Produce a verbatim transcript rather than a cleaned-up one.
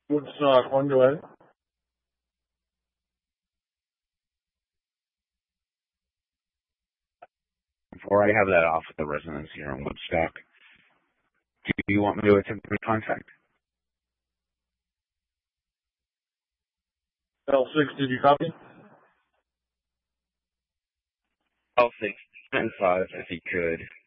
Woodstock one, go ahead. Before I have that off with the residents here in Woodstock, do you want me to attempt to contact? L six, did you copy? L six, ten five, if he could.